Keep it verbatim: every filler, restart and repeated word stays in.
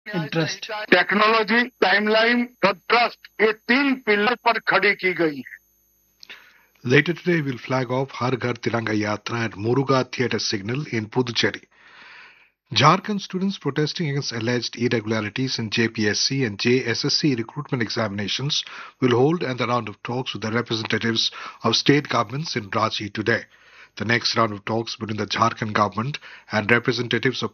Interest. Technology, timeline और trust, ये तीन पिलर पर खड़ी की गई है। Later today, we'll flag off Har Ghar Tiranga Yatra at Muruga Theatre Signal in Puducherry. Jharkhand students protesting against alleged irregularities in J P S C and J S S C recruitment examinations will hold another round of talks with the representatives of state governments in Ranchi today. The next round of talks between the Jharkhand government and representatives of